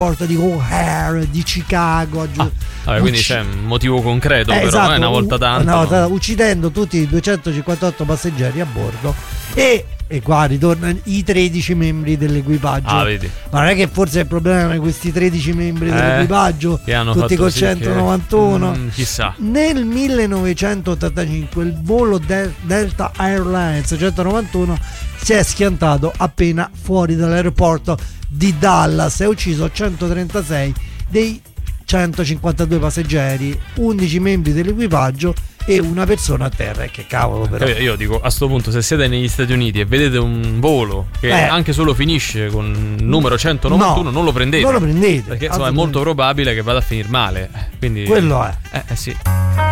di O'Hare di Chicago. Quindi c'è un motivo concreto, però esatto, non è una volta tanto. Uccidendo tutti i 258 passeggeri a bordo e qua ritornano i 13 membri dell'equipaggio. Vedi. Ma non è che forse il problema è questi 13 membri dell'equipaggio, che hanno tutti fatto col sì 191. Chissà. Nel 1985 il volo Delta Airlines 191 si è schiantato appena fuori dall'aeroporto di Dallas e ha ucciso 136 dei 152 passeggeri, 11 membri dell'equipaggio e una persona a terra. Che cavolo, però. Io dico, a sto punto, se siete negli Stati Uniti e vedete un volo che anche solo finisce con numero 191, non lo prendete. Non lo prendete. Perché insomma, è molto probabile che vada a finire male. Quindi quello è. Sì.